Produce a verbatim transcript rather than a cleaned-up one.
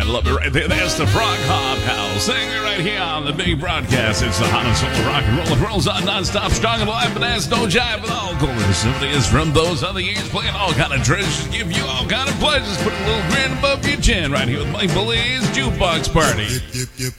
I love it right there. That's the Frog Hop House. Singing it right here on the big broadcast. It's the hottest soul of rock and roll. The world's on non-stop, strong and alive, but that's no jive with all golden symphonies from those other years, playing all kind of treasures, give you all kind of pleasures. Put a little grin above your chin right here with Mike Billy's Jukebox Party.